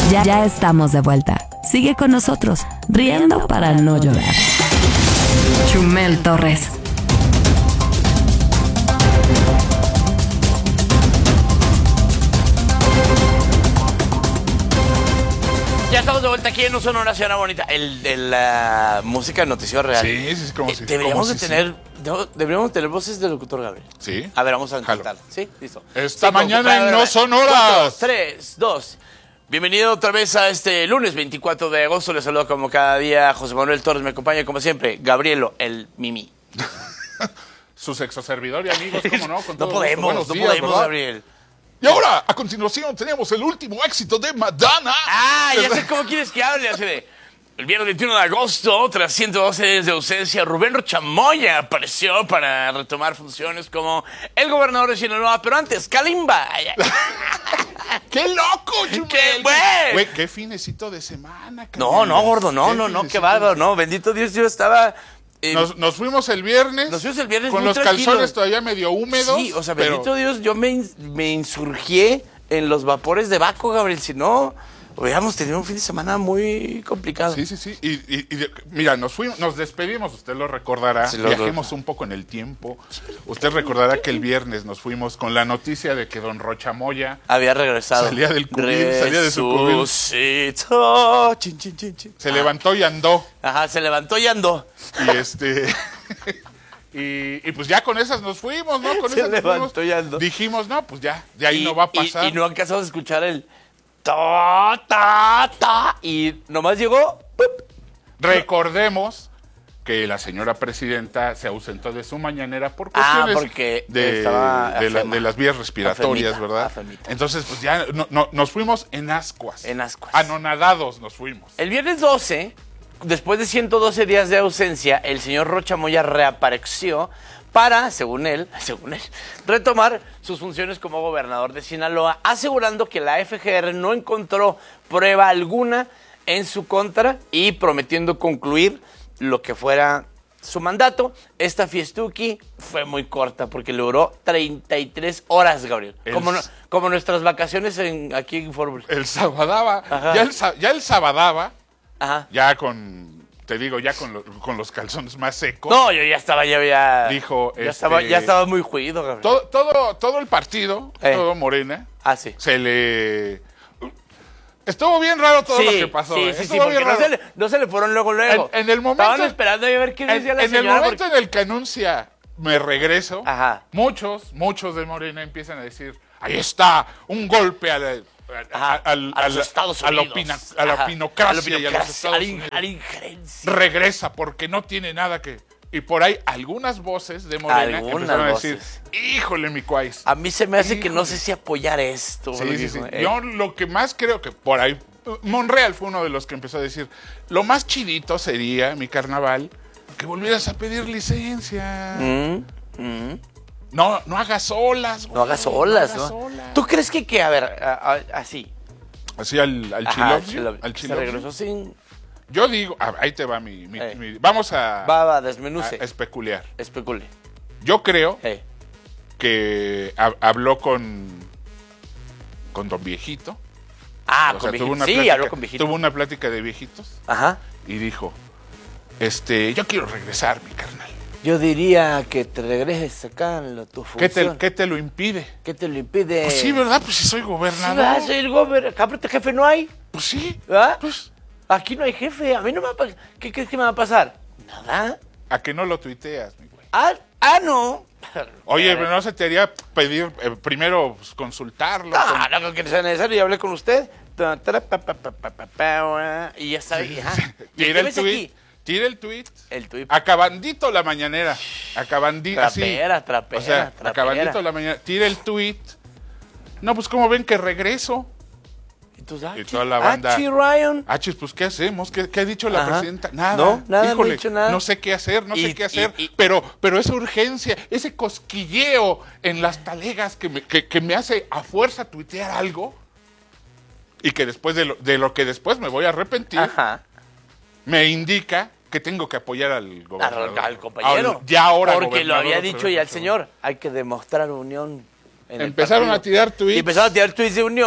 Ya estamos de vuelta. Sigue con nosotros, riendo para no llorar. Chumel Torres. Ya estamos de vuelta aquí en Un Sonora Ciudad Bonita. La música de Noticiero Real. Sí, como si... Deberíamos tener voces del locutor Gabriel. Sí. A ver, vamos a intentar. Sí, listo. Esta mañana en No Sonoras. 3, 2. Bienvenido otra vez a este lunes 24 de agosto. Les saludo como cada día José Manuel Torres. Me acompaña como siempre Gabrielo, el Mimi. Su sexo servidor y amigos, ¿cómo no? Con No todo podemos, gusto. no Buenos días, podemos, ¿verdad? Gabriel. Y ahora, a continuación, tenemos el último éxito de Madonna. Ah, ya sé cómo quieres que hable. Así de, el viernes 21 de agosto, tras 112 días de ausencia, Rubén Rochamoya apareció para retomar funciones como el gobernador de Sinaloa. Pero antes, Kalimba. ¡Qué loco, Chumel! ¡Qué güey! Güey, qué finecito de semana, No, gordo, no, qué bárbaro, no. Bendito Dios, yo estaba... Nos fuimos el viernes. Nos fuimos el viernes con muy los tranquilos. calzones todavía medio húmedos. Sí, o sea, pero... bendito Dios, yo me insurgié en los vapores de Baco, Gabriel. Si no, hubiéramos tenido un fin de semana muy complicado. Sí. Mira, nos despedimos, usted lo recordará. Sí, Viajemos un poco en el tiempo. Usted recordará que el viernes nos fuimos con la noticia de que don Rochamoya había regresado. salía del cubil, salía de su cubil. Resucitó. Chin, chin, chin, chin. Se levantó y andó. Ajá, se levantó y andó. Y pues ya con esas nos fuimos, ¿no? Con Se esas nos levantó fuimos. y andó. Dijimos, no, pues ya, de ahí no va a pasar. Y no alcanzamos a escuchar el ta, ta, ta. Y nomás llegó. ¡pup! Recordemos que la señora presidenta se ausentó de su mañanera por cuestiones porque estaba de las vías respiratorias, afemita, ¿verdad? afemita. Entonces, pues ya nos fuimos en ascuas. En ascuas. Anonadados nos fuimos. El viernes 12, después de 112 días de ausencia, el señor Rochamoya reapareció para, según él, retomar sus funciones como gobernador de Sinaloa, asegurando que la FGR no encontró prueba alguna en su contra y prometiendo concluir lo que fuera su mandato. Esta fiestuki fue muy corta porque duró 33 horas, Gabriel. Como nuestras vacaciones aquí en Fórmula. El sabadaba, Ajá. ya el sabadaba, Ajá. ya con los calzones más secos. No, yo ya estaba, Dijo, ya estaba muy juido, Gabriel. Todo el partido, todo Morena, Ah, sí. Estuvo bien raro todo lo que pasó. Sí, Estuvo porque bien raro. no se le fueron luego. En el momento, estaban esperando a ver qué decía la en el señora. momento en el que anuncia me regreso, Ajá. muchos de Morena empiezan a decir, ahí está, un golpe a los Estados Unidos. a la pinocracia y a los pinocracia, Estados a Unidos. la injerencia. Regresa porque no tiene nada que... Y por ahí algunas voces de Morena empezaron a decir, híjole, mi cuáis. A mí se me hace que no sé si apoyar esto. Sí. Yo lo que más creo que por ahí, Monreal fue uno de los que empezó a decir, lo más chidito sería, mi carnaval, que volvieras a pedir licencia. No hagas olas. No hagas olas, ¿no? ¿Tú crees que a ver, así? Así al Al se regresó sin... Yo digo, ahí te va vamos a desmenuce. a especular. Especule. Yo creo que habló con don Viejito. Con Viejito. Habló con Viejito. Tuvo una plática de viejitos. Ajá. Y dijo, yo quiero regresar, mi carnal. Yo diría que te regreses acá en tu función. ¿Qué te lo impide? ¿Qué te lo impide? Pues sí, ¿verdad? Pues si soy Sí, gobernador. soy el gobernador. Acá aparte jefe no hay. Pues sí. ¿Verdad? Pues, Aquí no hay jefe. A mí no me va a pasar. ¿Qué crees que me va a pasar? Nada. ¿a que no lo tuiteas, mi güey? No. Oye, pero no se te haría pedir primero pues, consultarlo. No creo que sea necesario. Ya hablé con usted. Y ya está. Tira el tweet. Tira el tweet. El tweet. Acabandito la mañanera. Acabandito. Trapera. O sea, acabandito la mañana. Tira el tweet. No, pues como ven que regreso. Entonces, y toda la banda. Ryan. Pues ¿qué hacemos? ¿Qué ha dicho la presidenta? Nada. No, nada, Híjole, no ha dicho nada. No sé qué hacer, pero esa urgencia, ese cosquilleo en las talegas que me hace a fuerza tuitear algo y que después de lo que después me voy a arrepentir, me indica que tengo que apoyar al gobernador. Al compañero. Porque lo había dicho ya el señor. Hay que demostrar unión. Empezaron a tirar tweets. Y empezaron a tirar tweets de unión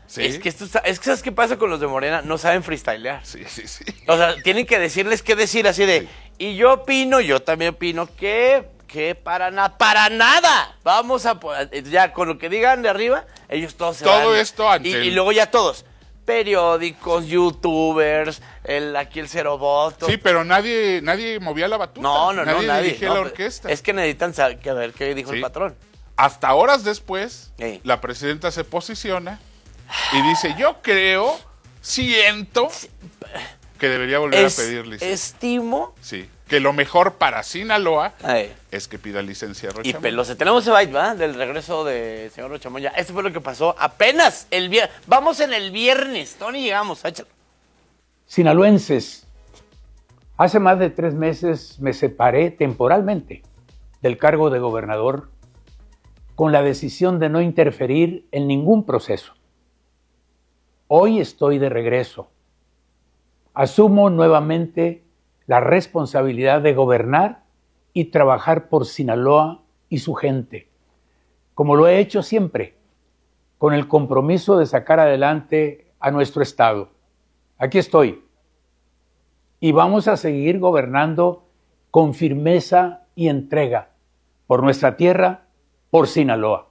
Sí. Es que ¿sabes qué pasa con los de Morena? No saben freestylear. Sí. O sea, tienen que decirles qué decir así de, y yo opino, yo también opino que para nada. Vamos a, ya con lo que digan de arriba, ellos todos se van. Todo esto antes. Y luego ya todos, periódicos, youtubers, aquí el Cero Votos. Sí, pero nadie movía la batuta. Nadie dirigía la orquesta. Es que necesitan saber a ver qué dijo el patrón. Hasta horas después, Sí. la presidenta se posiciona y dice, yo siento que debería volver a pedir licencia. Estimo. Sí, que lo mejor para Sinaloa Ay. es que pida licencia a Rocha Y Moya. Pelose. Tenemos ese byte, ¿verdad? Del regreso del señor Rocha Moya. Esto fue lo que pasó apenas el viernes. Vamos en el viernes. Todavía ni llegamos. Échalo. Sinaloenses, hace más de 3 meses me separé temporalmente del cargo de gobernador con la decisión de no interferir en ningún proceso. Hoy estoy de regreso. Asumo nuevamente la responsabilidad de gobernar y trabajar por Sinaloa y su gente, como lo he hecho siempre, con el compromiso de sacar adelante a nuestro estado. Aquí estoy. Y vamos a seguir gobernando con firmeza y entrega por nuestra tierra, por Sinaloa.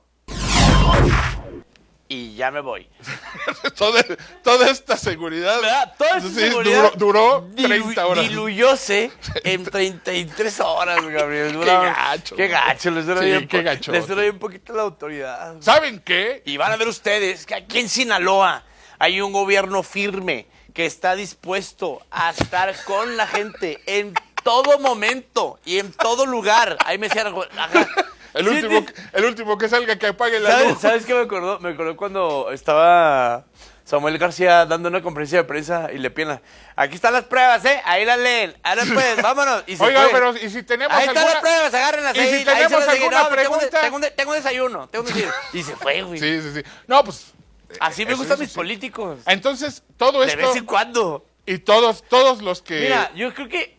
Y ya me voy. Toda esta seguridad, ¿Verdad? Toda esta seguridad duró 30 horas. Diluyóse en 33 horas, Gabriel. Qué gacho. Les duró bien poquito la autoridad. ¿Saben qué? Y van a ver ustedes que aquí en Sinaloa hay un gobierno firme que está dispuesto a estar con la gente en todo momento y en todo lugar. Ahí me decían... El último que salga que apague la luz. ¿Sabes qué me acordó? Me acordó cuando estaba Samuel García dando una conferencia de prensa y le piden, aquí están las pruebas, ahí las leen, ahora pues, vámonos. Y se Oiga, fue. pero ¿y si tenemos ahí alguna... están las pruebas, agárrenlas. ¿Y ahí, si tenemos ahí alguna pregunta? Tengo un desayuno. Y se fue, güey. Sí. No, pues... Así me gustan mis políticos. Entonces, todo esto... De vez en cuando. Y todos los que... Mira, yo creo que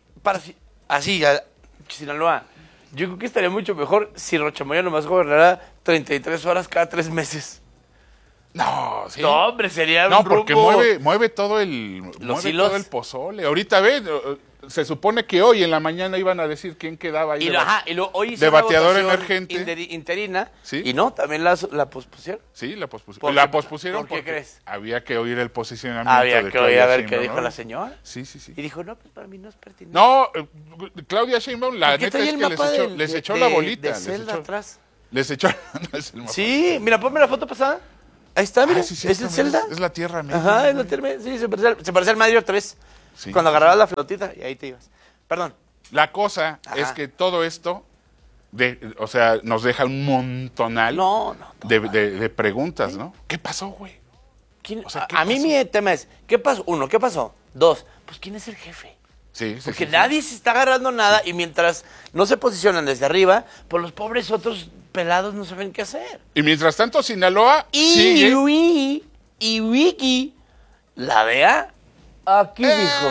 Sinaloa, yo creo que estaría mucho mejor si Rocha Moya nomás gobernara 33 horas cada 3 meses. No, sí. No, hombre, sería No, un porque rumbo. mueve todo el hilos. todo el pozole. Ahorita se supone que hoy en la mañana iban a decir quién quedaba ahí. Y luego hoy hizo de una bateador votación emergente. Interina. ¿Sí? Y no, también la pospusieron. Sí, la pospusieron. ¿Por qué porque crees? había que oír el posicionamiento Había de que oír a ver Claudia qué dijo Sheinbaum, la ¿no? señora. Sí. Y dijo, no, pues para mí no es pertinente. No, Claudia Sheinbaum, la ¿Por qué neta trae es el que mapa les echó la bolita. De Zelda atrás. Les echó... no es el mapa. Sí, mira, ponme la foto pasada. Ahí está, mira. Sí, ¿Es el Zelda? Es la Tierra Media. Ajá, es la Tierra Media. Sí, se parece al Mario 3. Sí. Cuando agarrabas la flotita y ahí te ibas. Perdón. La cosa es que todo esto, o sea, nos deja un montonal de preguntas, ¿no? ¿Qué pasó, güey? ¿Quién? O sea, ¿qué a mí pasó? mi tema es, ¿qué pasó? 1, ¿qué pasó? 2, pues ¿quién es el jefe? Sí. Porque nadie se está agarrando nada y mientras no se posicionan desde arriba, pues los pobres otros pelados no saben qué hacer. Y mientras tanto, Sinaloa sigue... Y Wiki, la DEA, aquí dijo.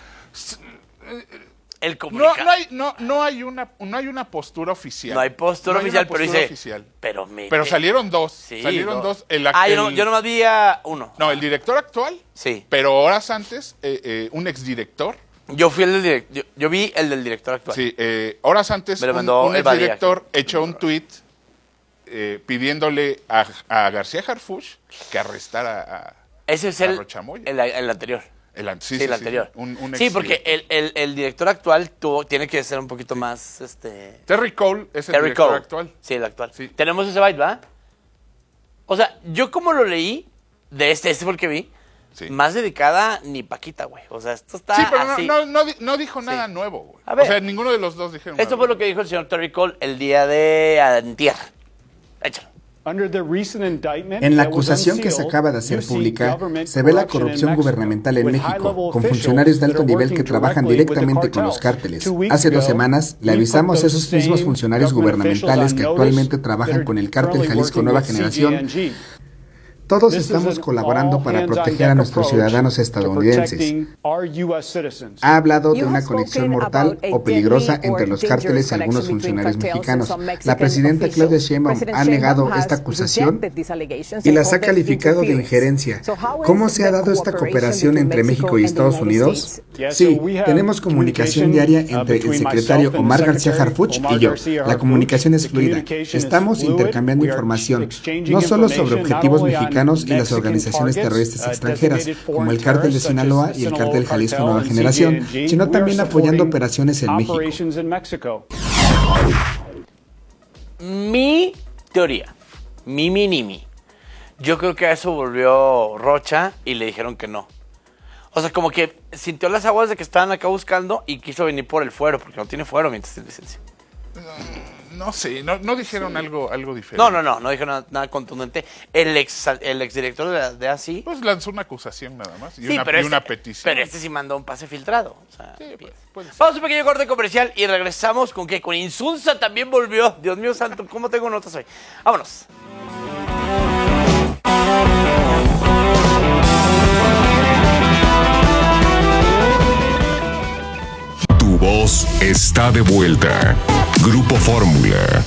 El comunicado. No hay una postura oficial. No hay postura oficial, pero dice. oficial. Pero salieron dos. Sí, salieron dos. Yo nomás vi a uno. No, el director actual. Sí. Pero horas antes, un exdirector. Yo fui el del yo vi el del director actual. Sí, horas antes, Me lo mandó un el Badía, exdirector que- echó un tuit pidiéndole a García Harfuch que arrestara Ese es a el Rocha Moya. el anterior. El Sí, el anterior. Un Sí, ex porque director. el director actual tiene que ser un poquito más Terry Cole es el Terry director Cole. actual. Sí, el actual. Sí. Tenemos ese byte, ¿va? O sea, yo como lo leí, de este fue el que vi, Sí. más dedicada ni Paquita, güey. O sea, esto está Sí, pero así. no dijo nada nuevo, güey. A ver. O sea, ninguno de los dos dijeron Esto nada fue lo nuevo. que dijo el señor Terry Cole el día de antier. Échalo. En la acusación que se acaba de hacer pública, se ve la corrupción gubernamental en México, con funcionarios de alto nivel que trabajan directamente con los cárteles. Hace 2 semanas le avisamos a esos mismos funcionarios gubernamentales que actualmente trabajan con el cártel Jalisco Nueva Generación Todos estamos colaborando para proteger a nuestros ciudadanos estadounidenses. Ha hablado de una conexión mortal o peligrosa entre los cárteles y algunos funcionarios mexicanos. La presidenta Claudia Sheinbaum ha negado esta acusación y las ha calificado de injerencia. ¿Cómo se ha dado esta cooperación entre México y Estados Unidos? Sí, tenemos comunicación diaria entre el secretario Omar García Harfuch y yo. La comunicación es fluida. Estamos intercambiando información, no solo sobre objetivos mexicanos y las organizaciones terroristas extranjeras, como el Cártel de Sinaloa y el Cártel Jalisco Nueva Generación, sino también apoyando operaciones en México. Mi teoría, mi. Yo creo que a eso volvió Rocha y le dijeron que no. O sea, como que sintió las aguas de que estaban acá buscando y quiso venir por el fuero, porque no tiene fuero mientras tiene licencia. No sé, no dijeron algo diferente. No dijeron nada contundente. El exdirector de ASI... Pues lanzó una acusación nada más y una petición. Pero este sí mandó un pase filtrado. O sea, sí, puede ser. Vamos a un pequeño corte comercial y regresamos con que con Insunza también volvió. Dios mío santo, ¿cómo tengo notas hoy? Vámonos. Tu voz está de vuelta. Grupo Fórmula.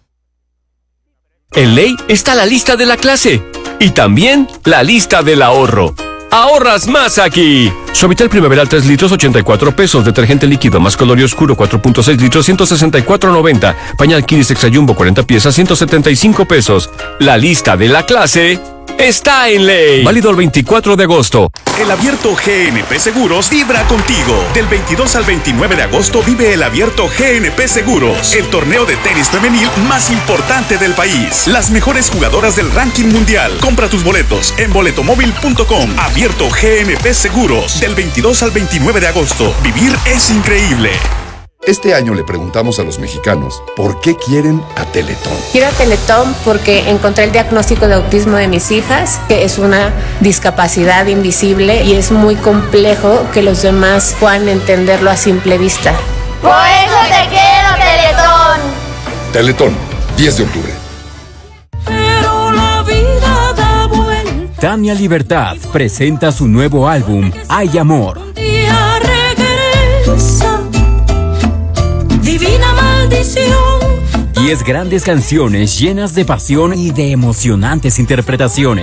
En Ley está la lista de la clase y también la lista del ahorro. ¡Ahorras más aquí! Suavitel Primaveral 3 litros, 84 pesos. Detergente líquido más color y oscuro 4.6 litros, 164.90. Pañal Kiris Extra Jumbo 40 piezas, 175 pesos. La lista de la clase está en Ley. Válido el 24 de agosto. El Abierto GNP Seguros vibra contigo. Del 22 al 29 de agosto vive el Abierto GNP Seguros, el torneo de tenis femenil más importante del país. Las mejores jugadoras del ranking mundial. Compra tus boletos en boletomóvil.com. Abierto GNP Seguros, del 22 al 29 de agosto. Vivir es increíble. Este año le preguntamos a los mexicanos por qué quieren a Teletón. Quiero a Teletón porque encontré el diagnóstico de autismo de mis hijas, que es una discapacidad invisible y es muy complejo que los demás puedan entenderlo a simple vista. ¡Por eso te quiero, Teletón! Teletón, 10 de octubre. Pero la vida da vuelta. Tania Libertad presenta su nuevo álbum, Hay Amor. Un día regresa. Divina maldición. 10 grandes canciones llenas de pasión y de emocionantes interpretaciones.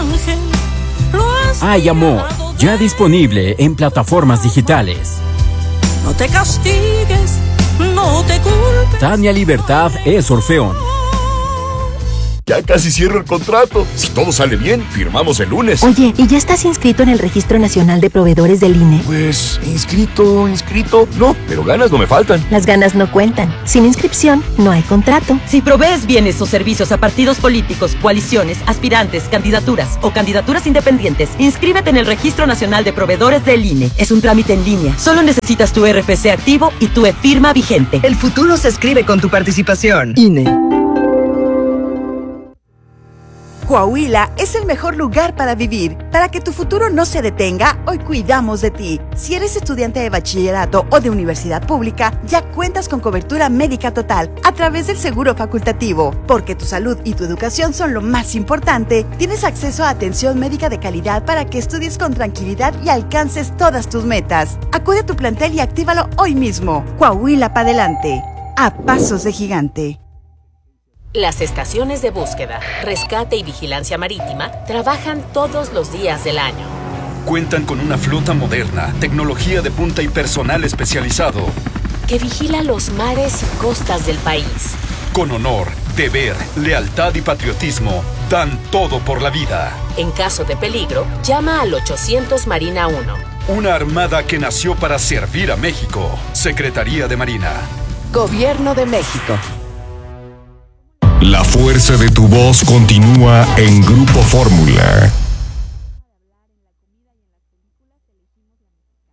Hay Amor, ya disponible en plataformas digitales. No te castigues, no te culpes. Tania Libertad es Orfeón. Ya casi cierro el contrato. Si todo sale bien, firmamos el lunes. Oye, ¿y ya estás inscrito en el Registro Nacional de Proveedores del INE? Pues, inscrito, no, pero ganas no me faltan. Las ganas no cuentan. Sin inscripción, no hay contrato. Si provees bienes o servicios a partidos políticos, coaliciones, aspirantes, candidaturas o candidaturas independientes, inscríbete en el Registro Nacional de Proveedores del INE. Es un trámite en línea. Solo necesitas tu RFC activo y tu e-firma vigente. El futuro se escribe con tu participación. INE. Coahuila es el mejor lugar para vivir. Para que tu futuro no se detenga, hoy cuidamos de ti. Si eres estudiante de bachillerato o de universidad pública, ya cuentas con cobertura médica total a través del seguro facultativo. Porque tu salud y tu educación son lo más importante, tienes acceso a atención médica de calidad para que estudies con tranquilidad y alcances todas tus metas. Acude a tu plantel y actívalo hoy mismo. Coahuila para adelante. A pasos de gigante. Las estaciones de búsqueda, rescate y vigilancia marítima trabajan todos los días del año. Cuentan con una flota moderna, tecnología de punta y personal especializado que vigila los mares y costas del país. Con honor, deber, lealtad y patriotismo, dan todo por la vida. En caso de peligro, llama al 800 Marina 1. Una armada que nació para servir a México. Secretaría de Marina. Gobierno de México. La fuerza de tu voz continúa en Grupo Fórmula.